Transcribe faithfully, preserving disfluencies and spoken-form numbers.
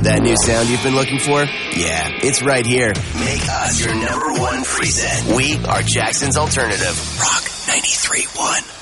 That new sound you've been looking for? Yeah, it's right here. Make us your number one preset. We are Jackson's Alternative. Rock ninety-three point one.